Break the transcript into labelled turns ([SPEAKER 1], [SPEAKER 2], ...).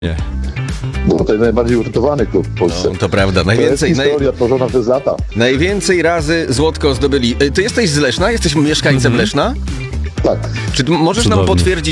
[SPEAKER 1] Nie.
[SPEAKER 2] Bo to jest najbardziej użytkowany klub w Polsce.
[SPEAKER 1] No, to prawda.
[SPEAKER 2] To jest historia tworzona przez lata.
[SPEAKER 1] Najwięcej razy złotko zdobyli. Ty jesteś z Leszna? Jesteś mieszkańcem Leszna?
[SPEAKER 2] Tak.
[SPEAKER 1] Czy możesz nam
[SPEAKER 3] Cudownie.
[SPEAKER 1] potwierdzić,